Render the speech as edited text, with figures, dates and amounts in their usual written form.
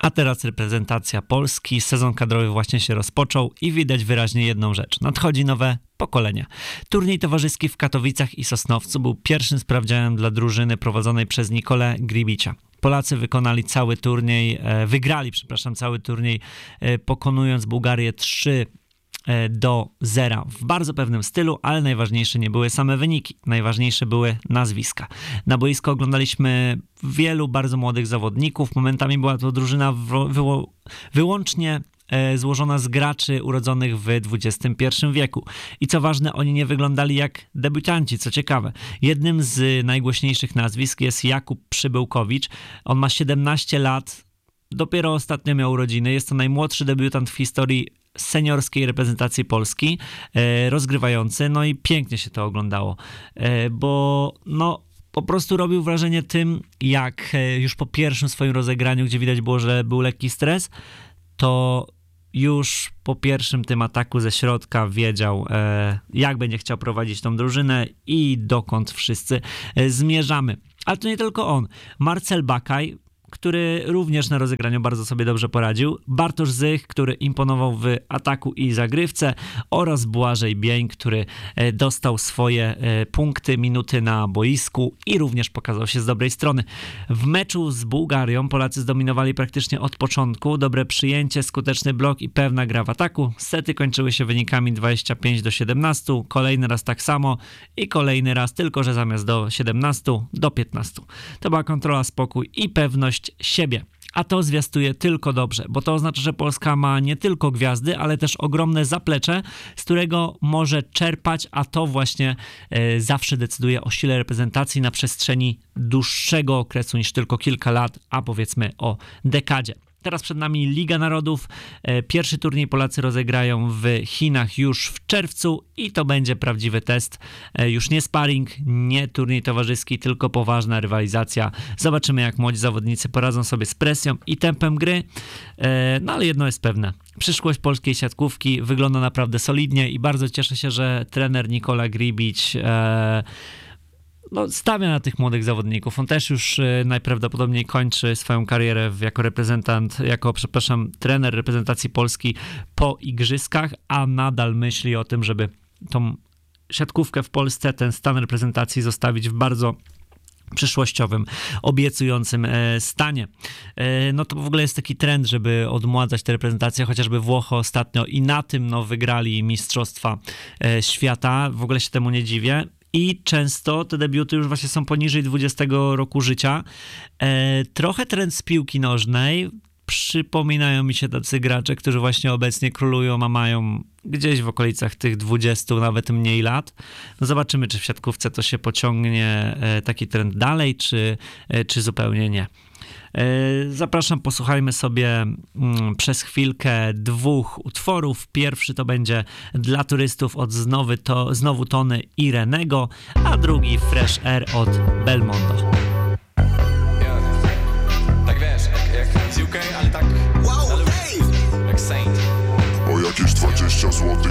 A teraz reprezentacja Polski. Sezon kadrowy właśnie się rozpoczął i widać wyraźnie jedną rzecz. Nadchodzi nowe pokolenie. Turniej towarzyski w Katowicach i Sosnowcu był pierwszym sprawdzianem dla drużyny prowadzonej przez Nicolę Gribicia. Polacy wygrali cały turniej, pokonując Bułgarię 3-0 w bardzo pewnym stylu, ale najważniejsze nie były same wyniki, najważniejsze były nazwiska. Na boisko oglądaliśmy wielu bardzo młodych zawodników, momentami była to drużyna wyłącznie złożona z graczy urodzonych w XXI wieku. I co ważne, oni nie wyglądali jak debiutanci, co ciekawe. Jednym z najgłośniejszych nazwisk jest Jakub Przybyłkowicz. On ma 17 lat, dopiero ostatnio miał urodziny. Jest to najmłodszy debiutant w historii seniorskiej reprezentacji Polski, rozgrywający, no i pięknie się to oglądało, bo po prostu robił wrażenie tym, jak już po pierwszym swoim rozegraniu, gdzie widać było, że był lekki stres, to już po pierwszym tym ataku ze środka wiedział, jak będzie chciał prowadzić tą drużynę i dokąd wszyscy zmierzamy. Ale to nie tylko on. Marcel Bakaj, który również na rozegraniu bardzo sobie dobrze poradził, Bartosz Zych, który imponował w ataku i zagrywce, oraz Błażej Bień, który dostał swoje punkty, minuty na boisku i również pokazał się z dobrej strony. W meczu z Bułgarią Polacy zdominowali praktycznie od początku, dobre przyjęcie, skuteczny blok i pewna gra w ataku. Sety kończyły się wynikami 25-17, kolejny raz tak samo i kolejny raz, tylko że zamiast do 17, do 15. To była kontrola, spokój i pewność siebie. A to zwiastuje tylko dobrze, bo to oznacza, że Polska ma nie tylko gwiazdy, ale też ogromne zaplecze, z którego może czerpać, a to właśnie zawsze decyduje o sile reprezentacji na przestrzeni dłuższego okresu niż tylko kilka lat, a powiedzmy o dekadzie. Teraz przed nami Liga Narodów. Pierwszy turniej Polacy rozegrają w Chinach już w czerwcu i to będzie prawdziwy test. Już nie sparring, nie turniej towarzyski, tylko poważna rywalizacja. Zobaczymy, jak młodzi zawodnicy poradzą sobie z presją i tempem gry. No ale jedno jest pewne. Przyszłość polskiej siatkówki wygląda naprawdę solidnie i bardzo cieszę się, że trener Nicola Gribic stawia na tych młodych zawodników. On też już najprawdopodobniej kończy swoją karierę jako trener reprezentacji Polski po igrzyskach, a nadal myśli o tym, żeby tą siatkówkę w Polsce, ten stan reprezentacji zostawić w bardzo przyszłościowym, obiecującym stanie. No to w ogóle jest taki trend, żeby odmładzać te reprezentacje, chociażby Włochy ostatnio i na tym wygrali Mistrzostwa Świata. W ogóle się temu nie dziwię. I często te debiuty już właśnie są poniżej 20 roku życia. Trochę trend z piłki nożnej. Przypominają mi się tacy gracze, którzy właśnie obecnie królują, a mają gdzieś w okolicach tych 20, nawet mniej lat. No zobaczymy, czy w siatkówce to się pociągnie taki trend dalej, czy zupełnie nie. Zapraszam, posłuchajmy sobie przez chwilkę dwóch utworów. Pierwszy to będzie Dla turystów od znowu Tony i Renego, a drugi Fresh Air od Belmondo. Tak wiesz, jak z UK, ale tak wow, jak Saint. O jakieś 20 złotych